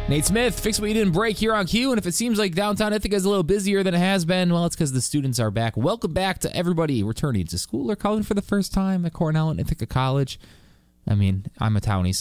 Nate Smith, Fix What You Didn't Break here on Q. And if it seems like downtown Ithaca is a little busier than it has been, well, it's because the students are back. Welcome back to everybody returning to school or coming for the first time at Cornell and Ithaca College. I mean, I'm a townie,